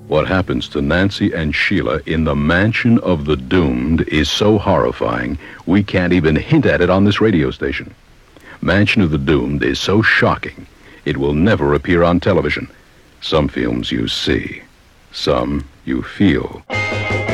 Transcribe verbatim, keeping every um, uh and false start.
What happens to Nancy and Sheila in the Mansion of the Doomed is so horrifying, we can't even hint at it on this radio station. Mansion of the Doomed is so shocking, it will never appear on television. Some films you see, some you feel.